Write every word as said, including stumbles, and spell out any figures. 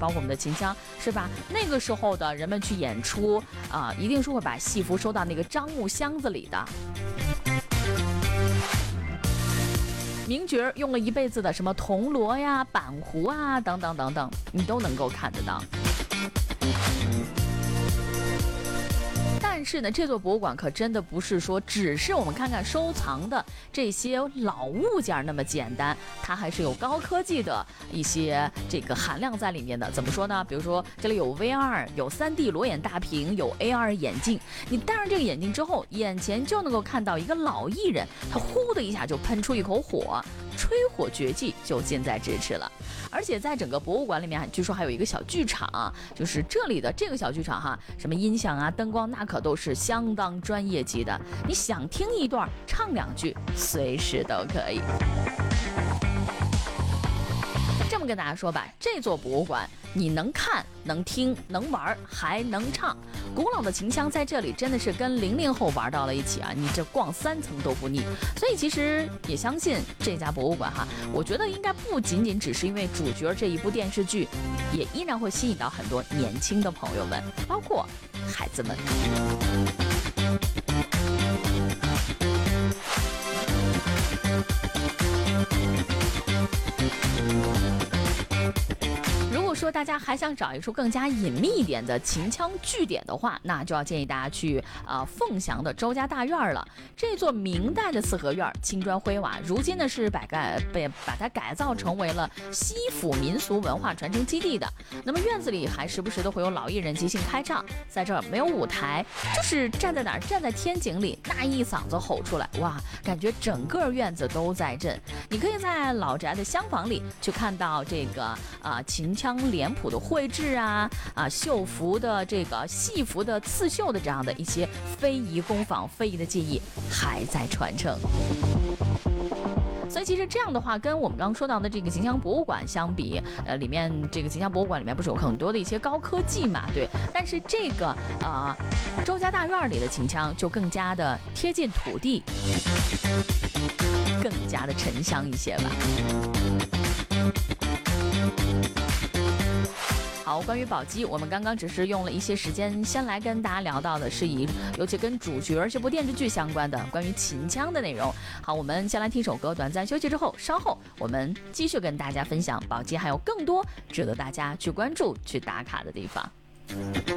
包括我们的秦腔，是吧？那个时候的人们去演出啊、呃，一定是会把戏服收到那个樟木箱子里的。名角用了一辈子的什么铜锣呀、板胡啊等等等等，你都能够看得到。但是呢，这座博物馆可真的不是说只是我们看看收藏的这些老物件那么简单，它还是有高科技的一些这个含量在里面的。怎么说呢？比如说这里有 V R， 有 三 D 裸眼大屏，有 A R 眼镜，你戴上这个眼镜之后，眼前就能够看到一个老艺人，他呼的一下就喷出一口火，吹火绝技就近在咫尺了。而且在整个博物馆里面，据说还有一个小剧场、啊，就是这里的这个小剧场哈，什么音响啊、灯光，那可都是相当专业级的。你想听一段、唱两句，随时都可以。这么跟大家说吧，这座博物馆你能看、能听、能玩，还能唱。古老的秦腔在这里真的是跟零零后玩到了一起啊！你这逛三层都不腻。所以其实也相信这家博物馆哈，我觉得应该不仅仅只是因为主角这一部电视剧，也依然会吸引到很多年轻的朋友们，包括孩子们。如果说大家还想找一处更加隐秘一点的秦腔据点的话，那就要建议大家去啊、呃、凤翔的周家大院了。这座明代的四合院，青砖灰瓦，如今呢是改改被把它改造成为了西府民俗文化传承基地的。那么院子里还时不时都会有老艺人即兴开唱，在这儿没有舞台，就是站在哪儿，站在天井里，那一嗓子吼出来，哇，感觉整个院子都在震。你可以在老宅的厢房里去看到这个啊、呃、秦腔脸谱的绘制啊啊绣服的这个戏服的刺绣的这样的一些非遗工坊、非遗的技艺还在传承。所以其实这样的话，跟我们刚刚说到的这个秦腔博物馆相比，呃，里面这个秦腔博物馆里面不是有很多的一些高科技嘛，对。但是这个啊、呃、周家大院里的秦腔就更加的贴近土地，更加的沉香一些吧。好，关于宝鸡，我们刚刚只是用了一些时间先来跟大家聊到的是以尤其跟主角这部电视剧相关的关于秦腔的内容。好，我们先来听首歌，短暂休息之后，稍后我们继续跟大家分享宝鸡还有更多值得大家去关注去打卡的地方。